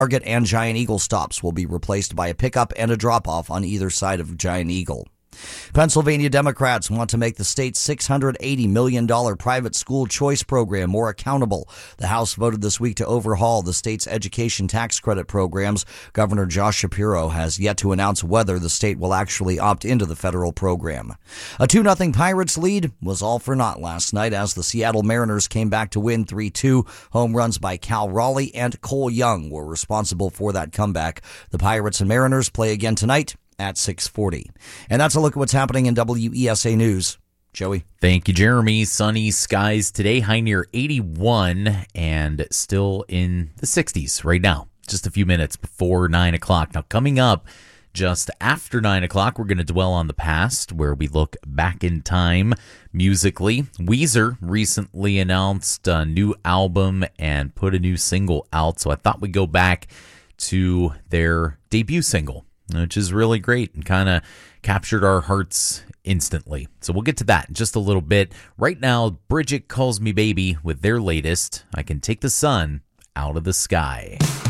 Target and Giant Eagle stops will be replaced by a pickup and a drop-off on either side of Giant Eagle. Pennsylvania Democrats want to make the state's $680 million private school choice program more accountable. The House voted this week to overhaul the state's education tax credit programs. Governor Josh Shapiro has yet to announce whether the state will actually opt into the federal program. A 2-0 Pirates lead was all for naught last night as the Seattle Mariners came back to win 3-2. Home runs by Cal Raleigh and Cole Young were responsible for that comeback. The Pirates and Mariners play again tonight at 6:40. And that's a look at what's happening in WESA News. Joey. Thank you, Jeremy. Sunny skies today, high near 81 and still in the 60s right now, just a few minutes before 9 o'clock. Now, coming up just after 9 o'clock, we're going to dwell on the past, where we look back in time musically. Weezer recently announced a new album and put a new single out, so I thought we'd go back to their debut single, which is really great and kind of captured our hearts instantly. So we'll get to that in just a little bit. Right now, Bridget Calls Me Baby with their latest, I Can Take the Sun Out of the Sky.